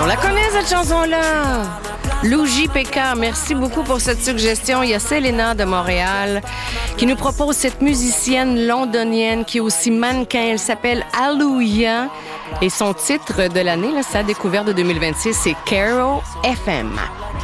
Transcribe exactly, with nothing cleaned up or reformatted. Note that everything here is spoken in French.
On la connaît, cette chanson-là. Lou J P K, merci beaucoup pour cette suggestion. Il y a Selena de Montréal qui nous propose cette musicienne londonienne qui est aussi mannequin. Elle s'appelle Alluya et son titre de l'année, là, sa découverte de deux mille vingt-six, c'est Caro F M.